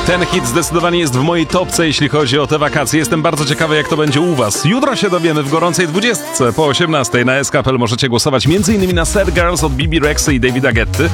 Ten hit zdecydowanie jest w mojej topce, jeśli chodzi o te wakacje. Jestem bardzo ciekawy, jak to będzie u was. Jutro się dowiemy w gorącej 20 po 18 na SK.pl możecie głosować m.in. na Sad Girls od Bibi Rexy i Davida Getty.